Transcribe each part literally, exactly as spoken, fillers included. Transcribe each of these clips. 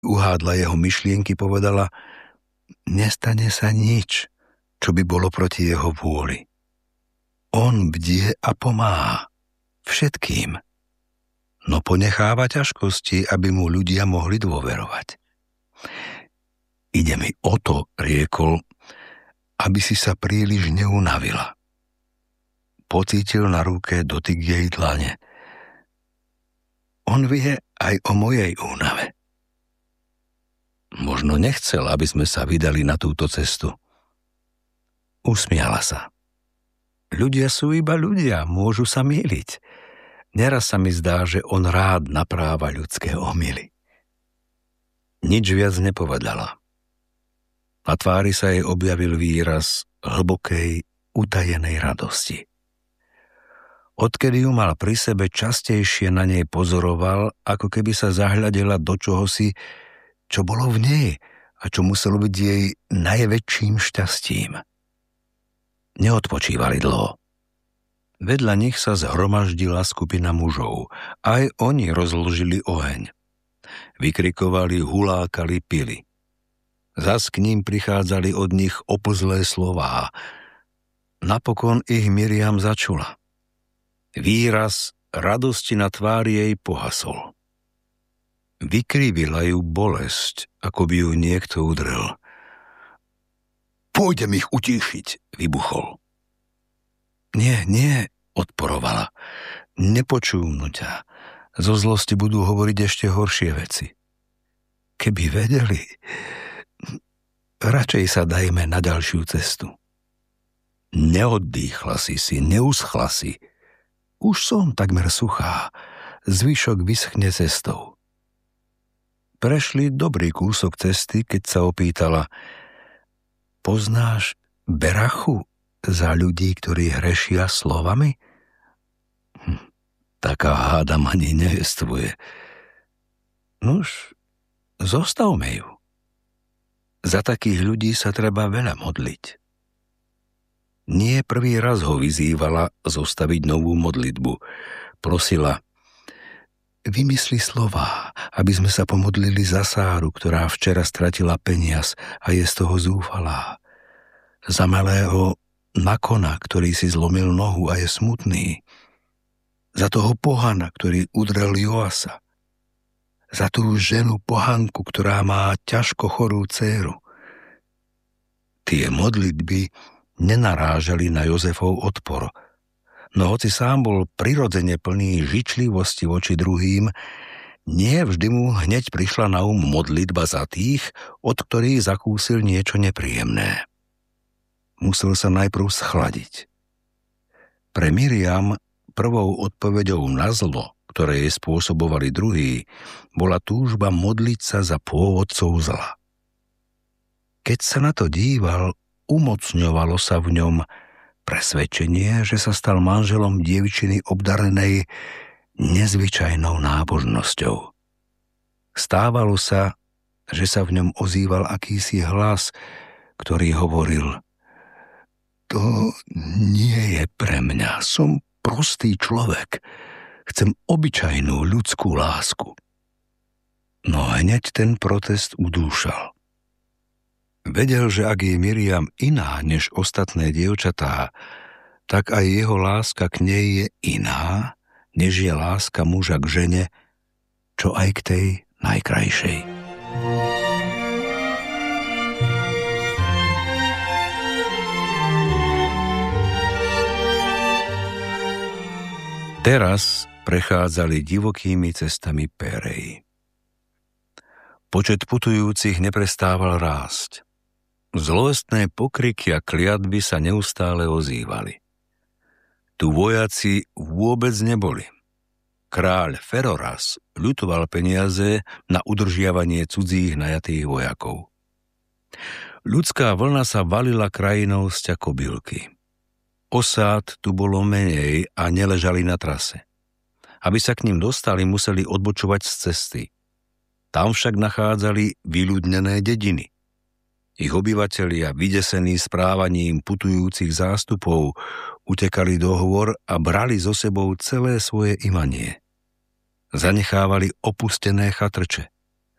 uhádla jeho myšlienky, povedala: nestane sa nič, čo by bolo proti jeho vôli. On bdie a pomáha všetkým, no ponecháva ťažkosti, aby mu ľudia mohli dôverovať. Ide mi o to, riekol, aby si sa príliš neunavila. Pocítil na ruke dotyk jej dlane. On vie aj o mojej únave. Možno nechcel, aby sme sa vydali na túto cestu. Usmiala sa. Ľudia sú iba ľudia, môžu sa mýliť. Neraz sa mi zdá, že on rád napráva ľudské omyly. Nič viac nepovedala. Na tvári sa jej objavil výraz hlbokej, utajenej radosti. Odkedy ju mal pri sebe, častejšie na nej pozoroval, ako keby sa zahľadila do čohosi, čo bolo v nej a čo muselo byť jej najväčším šťastím. Neodpočívali dlho. Vedľa nich sa zhromaždila skupina mužov. Aj oni rozložili oheň. Vykrikovali, hulákali, pili. Zas k ním prichádzali od nich opozlé slová. Napokon ich Miriam začula. Výraz radosti na tvári jej pohasol. Vykrivila ju bolesť, ako by ju niekto udrel. Pôjdem ich utíšiť, vybuchol. Nie, nie, odporovala. Nepočúvnu ťa. Zo zlosti budú hovoriť ešte horšie veci. Keby vedeli, radšej sa dajme na ďalšiu cestu. Neoddýchla si si, neuschla si. Už som takmer suchá, zvyšok vyschne cestou. Prešli dobrý kúsok cesty, keď sa opýtala: poznáš berachu za ľudí, ktorí hrešia slovami? Hm, taká hádam ani nejestvuje. Nuž, zostavme ju. Za takých ľudí sa treba veľa modliť. Nie prvý raz ho vyzývala zostaviť novú modlitbu. Prosila: vymysli slová, aby sme sa pomodlili za Sáru, ktorá včera stratila peniaz a je z toho zúfalá. Za malého Nakona, ktorý si zlomil nohu a je smutný. Za toho pohana, ktorý udrel Joasa. Za tú ženu pohanku, ktorá má ťažko chorú dcéru. Tie modlitby nenarážali na Jozefov odpor, no hoci sám bol prirodzene plný žičlivosti voči druhým, nie vždy mu hneď prišla na um modlitba za tých, od ktorých zakúsil niečo nepríjemné. Musel sa najprv schladiť. Pre Miriam prvou odpoveďou na zlo, ktoré jej spôsobovali druhí, bola túžba modliť sa za pôvodcov zla. Keď sa na to díval, umocňovalo sa v ňom presvedčenie, že sa stal manželom dievčiny obdarenej nezvyčajnou nábožnosťou. Stávalo sa, že sa v ňom ozýval akýsi hlas, ktorý hovoril: to nie je pre mňa, som prostý človek, chcem obyčajnú ľudskú lásku. No hneď ten protest udúšal. Vedel, že ak je Miriam iná než ostatné dievčatá, tak aj jeho láska k nej je iná, než je láska muža k žene, čo aj k tej najkrajšej. Teraz prechádzali divokými cestami Pérej. Počet putujúcich neprestával rásť. Zlostné pokriky a kliatby sa neustále ozývali. Tu vojaci vôbec neboli. Kráľ Feroras ľutoval peniaze na udržiavanie cudzích najatých vojakov. Ľudská vlna sa valila krajinou sťa kobylky. Osád tu bolo menej a neležali na trase. Aby sa k ním dostali, museli odbočovať z cesty. Tam však nachádzali vyľudnené dediny. Ich obyvatelia, vydesení správaním putujúcich zástupov, utekali do hôr a brali so sebou celé svoje imanie. Zanechávali opustené chatrče.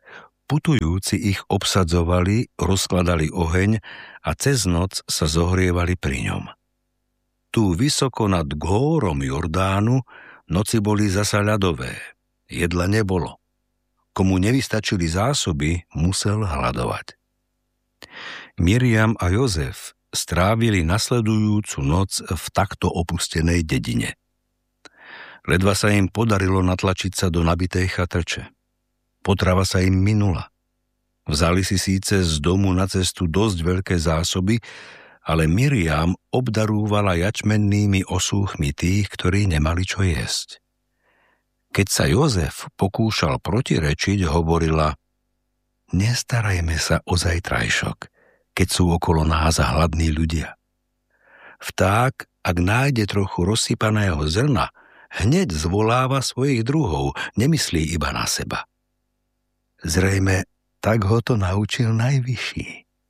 Putujúci ich obsadzovali, rozkladali oheň a cez noc sa zohrievali pri ňom. Tu vysoko nad górom Jordánu noci boli zasa ľadové, jedla nebolo. Komu nevystačili zásoby, musel hladovať. Miriam a Jozef strávili nasledujúcu noc v takto opustenej dedine. Ledva sa im podarilo natlačiť sa do nabitej chatrče. Potrava sa im minula. Vzali si síce z domu na cestu dosť veľké zásoby, ale Miriam obdarúvala jačmennými osúchmi tých, ktorí nemali čo jesť. Keď sa Jozef pokúšal protirečiť, hovorila: nestarajme sa o zajtrajšok, keď sú okolo nás hladní ľudia. Vták, ak nájde trochu rozsypaného zrna, hneď zvoláva svojich druhov, nemyslí iba na seba. Zrejme tak ho to naučil Najvyšší.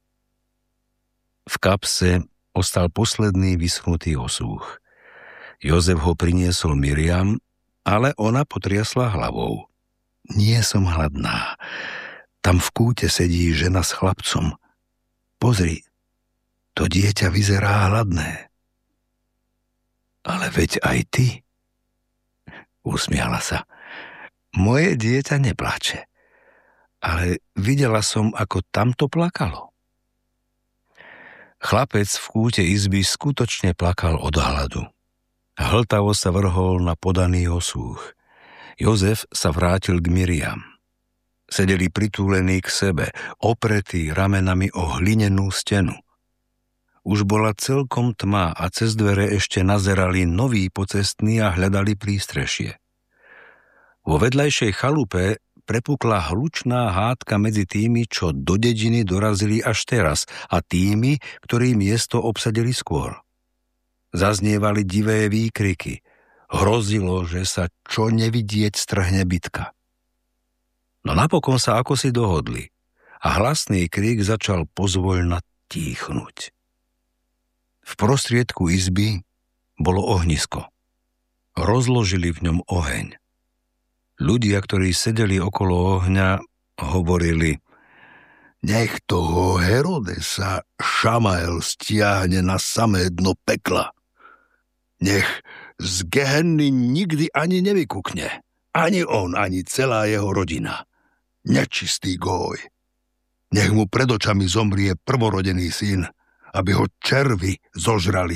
V kapse ostal posledný vyschnutý osúch. Jozef ho priniesol Miriam, ale ona potriasla hlavou. Nie som hladná. Tam v kúte sedí žena s chlapcom. Pozri, to dieťa vyzerá hladné. Ale veď aj ty. Usmiala sa. Moje dieťa neplače. Ale videla som, ako tamto plakalo. Chlapec v kúte izby skutočne plakal od hladu. Hltavo sa vrhol na podaný osúch. Jozef sa vrátil k Miriam. Sedeli pritúlení k sebe, opretí ramenami o hlinenú stenu. Už bola celkom tma a cez dvere ešte nazerali noví pocestní a hľadali prístrešie. Vo vedľajšej chalupe prepukla hlučná hádka medzi tými, čo do dediny dorazili až teraz, a tými, ktorí miesto obsadili skôr. Zaznievali divé výkriky. Hrozilo, že sa čo nevidieť strhne bitka. No napokon sa akosi dohodli a hlasný krik začal pozvoľna tíchnuť. V prostriedku izby bolo ohnisko. Rozložili v ňom oheň. Ľudia, ktorí sedeli okolo ohňa, hovorili: nech toho Herodesa Šamael stiahne na samé dno pekla. Nech z Gehenny nikdy ani nevykukne. Ani on, ani celá jeho rodina. Nečistý gój. Nech mu pred očami zomrie prvorodený syn, aby ho červy zožrali.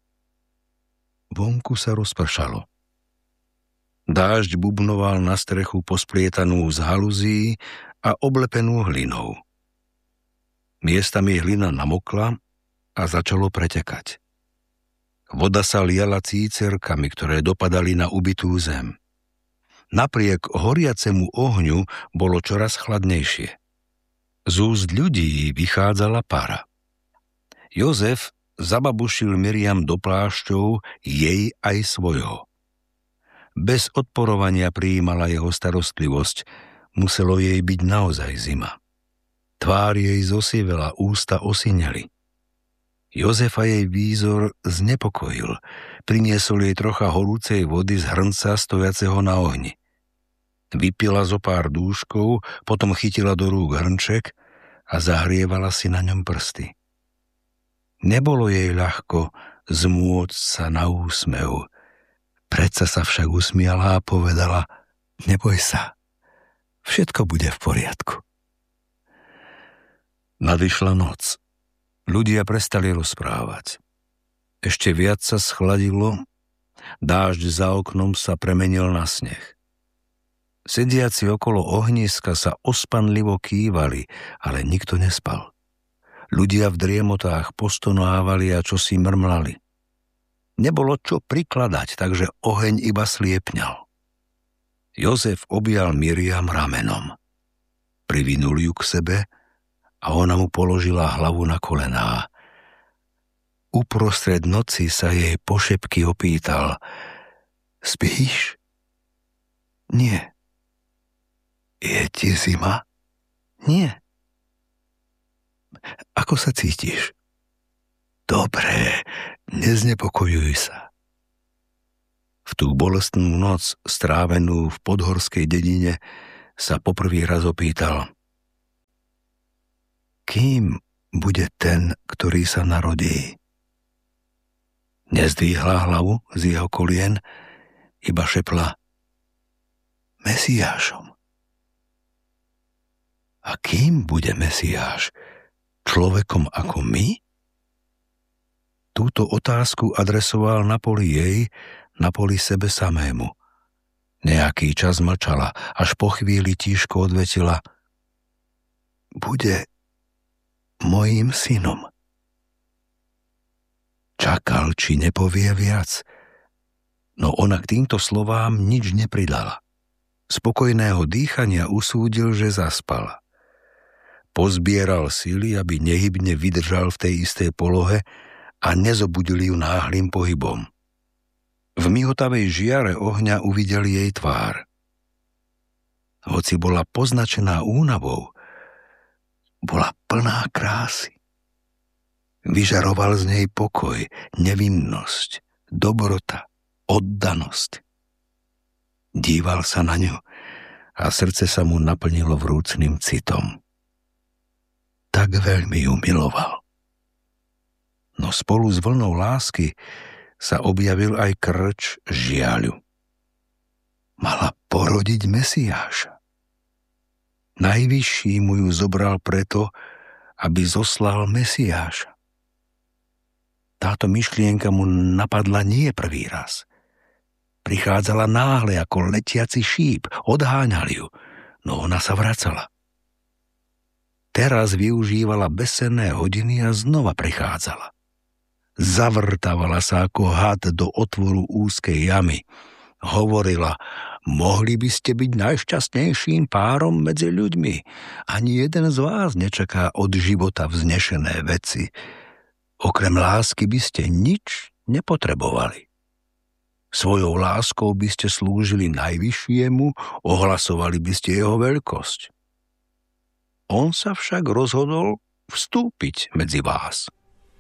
Vonku sa rozpršalo. Dážď bubnoval na strechu posplietanú z haluzí a oblepenú hlinou. Miestami hlina namokla a začalo pretekať. Voda sa liala cícerkami, ktoré dopadali na ubitú zem. Napriek horiacemu ohňu bolo čoraz chladnejšie. Z úst ľudí vychádzala para. Jozef zababušil Miriam do plášťov, jej aj svojho. Bez odporovania prijímala jeho starostlivosť, muselo jej byť naozaj zima. Tvár jej zosivela, ústa osineli. Jozefa jej výzor znepokojil, priniesol jej trocha horúcej vody z hrnca stojaceho na ohni. Vypila zo pár dúškov, potom chytila do rúk hrnček a zahrievala si na ňom prsty. Nebolo jej ľahko zmôcť sa na úsmev. Predsa sa však usmiala a povedala: neboj sa, všetko bude v poriadku. Nadišla noc. Ľudia prestali rozprávať. Ešte viac sa schladilo, dážď za oknom sa premenil na sneh. Sediaci okolo ohniska sa ospanlivo kývali, ale nikto nespal. Ľudia v driemotách postonávali a čosi mrmlali. Nebolo čo prikladať, takže oheň iba sliepňal. Jozef objal Miriam ramenom. Privinul ju k sebe a ona mu položila hlavu na kolená. Uprostred noci sa jej pošepky opýtal: spíš? Nie. Je ti zima? Nie. Ako sa cítiš? Dobre, neznepokojuj sa. V tú bolestnú noc, strávenú v podhorskej dedine, sa poprvý raz opýtal: kým bude ten, ktorý sa narodí? Nezdvihla hlavu z jeho kolien, iba šepla: Mesiášom. A kým bude Mesiáš? Človekom ako my? Túto otázku adresoval na poli jej, na poli sebe samému. Nejaký čas mlčala, až po chvíli tížko odvetila: Bude mojím synom. Čakal, či nepovie viac, no ona k týmto slovám nič nepridala. Spokojného dýchania usúdil, že zaspala. Pozbieral sily, aby nehybne vydržal v tej istej polohe a nezobudil ju náhlym pohybom. V mihotavej žiare ohňa uvidel jej tvár. Hoci bola poznačená únavou, bola plná krásy. Vyžaroval z nej pokoj, nevinnosť, dobrota, oddanosť. Díval sa na ňu a srdce sa mu naplnilo vrúcnym citom. Tak veľmi ju miloval. No spolu s vlnou lásky sa objavil aj krč žiaľu. Mala porodiť Mesiáša. Najvyšší mu ju zobral preto, aby zoslal Mesiáša. Táto myšlienka mu napadla nie prvý raz. Prichádzala náhle ako letiaci šíp, odháňal ju, no ona sa vracala. Teraz využívala bezcenné hodiny a znova prichádzala. Zavrtávala sa ako had do otvoru úzkej jamy. Hovorila: mohli by ste byť najšťastnejším párom medzi ľuďmi. Ani jeden z vás nečaká od života vznešené veci. Okrem lásky by ste nič nepotrebovali. Svojou láskou by ste slúžili najvyššiemu, ohlasovali by ste jeho veľkosť. On sa však rozhodol vstúpiť medzi vás.